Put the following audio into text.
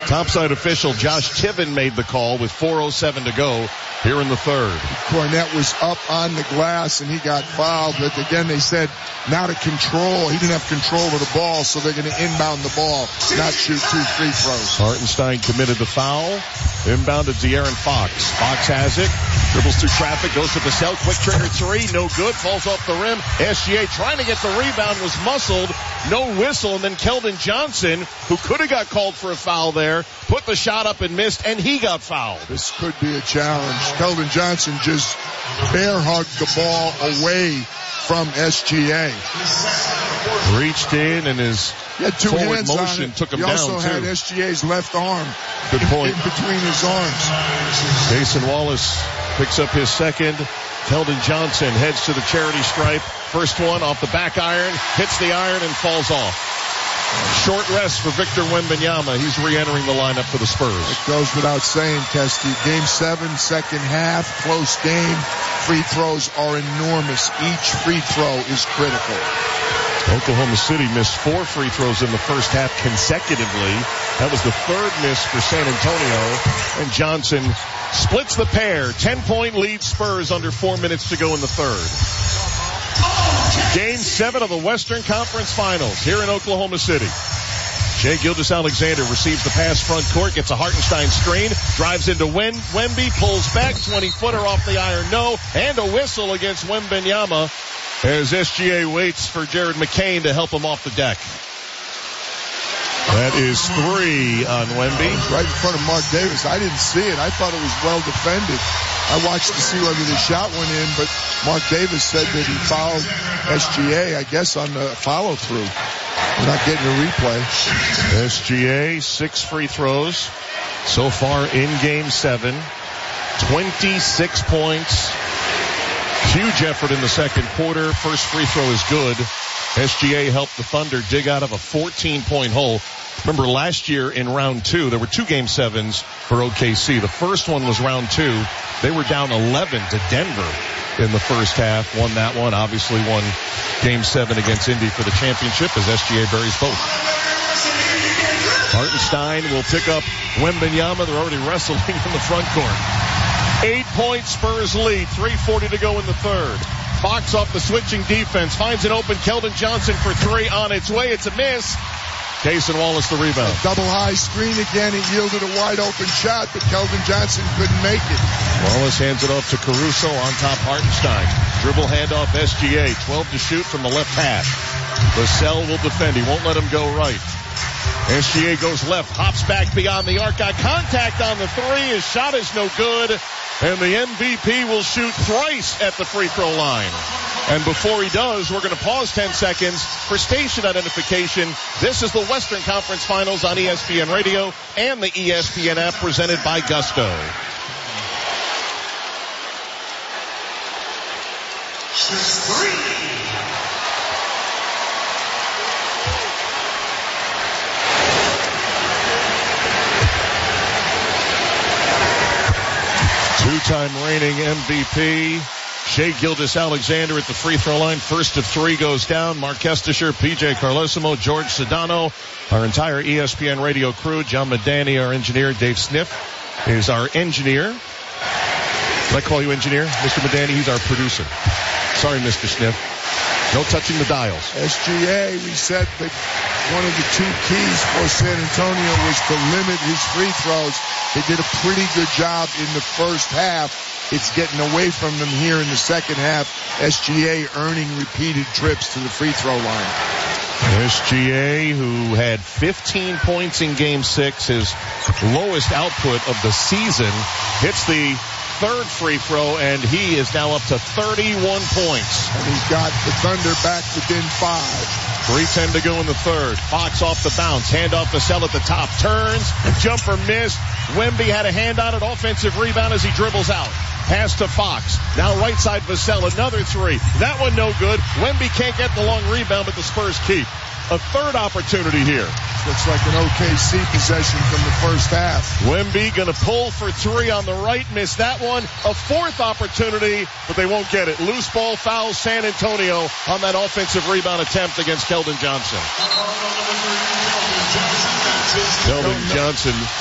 Topside official Josh Tiven made the call with 4:07 to go here in the third. Cornette was up on the glass and he got fouled, but again they said not a control. He didn't have control of the ball, so they're going to inbound the ball, not shoot 2 free throws. Hartenstein committed the foul. Inbounded De'Aaron Fox. Fox has it. Dribbles through traffic, goes to Vassell. Quick trigger three, no good. Falls off the rim. SGA trying to get the rebound, was muscled. No whistle, and then Keldon Johnson, who could have got called for a foul there, put the shot up and missed, and he got fouled. This could be a challenge. Keldon Johnson just bear hugged the ball away from SGA. Reached in and his forward motion took him down, too. He also had SGA's left arm Good point. in between his arms. Jason Wallace picks up his second. Keldon Johnson heads to the charity stripe. First one off the back iron, hits the iron and falls off. Short rest for Victor Wembanyama. He's re-entering the lineup for the Spurs. It goes without saying, Testy. Game 7, second half, close game. Free throws are enormous. Each free throw is critical. Oklahoma City missed 4 free throws in the first half consecutively. That was the third miss for San Antonio. And Johnson splits the pair. 10-point lead Spurs under 4 minutes to go in the third. Game 7 of the Western Conference Finals here in Oklahoma City. Shai Gilgeous-Alexander receives the pass front court, gets a Hartenstein screen, drives into Wemby, pulls back, 20-footer off the iron, no, and a whistle against Wembanyama as SGA waits for Jared McCain to help him off the deck. That is 3 on Wemby. Right in front of Mark Davis. I didn't see it. I thought it was well defended. I watched to see whether the shot went in, but Mark Davis said that he fouled SGA, I guess, on the follow-through. We're not getting a replay. SGA, 6 free throws so far in Game 7. 26 points. Huge effort in the second quarter. First free throw is good. SGA helped the Thunder dig out of a 14-point hole. Remember last year in round 2, there were 2 Game 7s for OKC. The first one was round 2. They were down 11 to Denver in the first half. Won that one. Obviously won Game 7 against Indy for the championship as SGA buries both. Hartenstein will pick up Wembanyama. They're already wrestling in the front court. 8-point Spurs lead. 3:40 to go in the third. Fox off the switching defense. Finds an open Keldon Johnson for 3 on its way. It's a miss. Cason Wallace the rebound. Double high screen again. He yielded a wide open shot, but Keldon Johnson couldn't make it. Wallace hands it off to Caruso on top Hartenstein. Dribble handoff SGA. 12 to shoot from the left half. Vassell will defend. He won't let him go right. SGA goes left, hops back beyond the arc, got contact on the 3. His shot is no good, and the MVP will shoot thrice at the free throw line. And before he does, we're going to pause 10 seconds for station identification. This is the Western Conference Finals on ESPN Radio and the ESPN app presented by Gusto. Two-time reigning MVP, Shai Gilgeous-Alexander at the free throw line. First of 3 goes down. Mark Kestisher, PJ Carlesimo, George Sedano, our entire ESPN radio crew. John Medani, our engineer. Dave Sniff is our engineer. Did I call you engineer? Mr. Medani, he's our producer. Sorry, Mr. Sniff. No touching the dials. SGA, we said that one of the 2 keys for San Antonio was to limit his free throws. They did a pretty good job in the first half. It's getting away from them here in the second half. SGA earning repeated trips to the free throw line. SGA, who had 15 points in Game 6, his lowest output of the season, hits the third free throw, and he is now up to 31 points. And he's got the Thunder back within 5. 3:10 to go in the third. Fox off the bounce. Handoff Vassell at the top. Turns. Jumper missed. Wemby had a hand on it. Offensive rebound as he dribbles out. Pass to Fox. Now right side Vassell. Another 3. That one no good. Wemby can't get the long rebound, but the Spurs keep. A third opportunity here. Looks like an OKC possession from the first half. Wemby going to pull for 3 on the right. Missed that one. A fourth opportunity, but they won't get it. Loose ball foul San Antonio on that offensive rebound attempt against Keldon Johnson. Keldon Johnson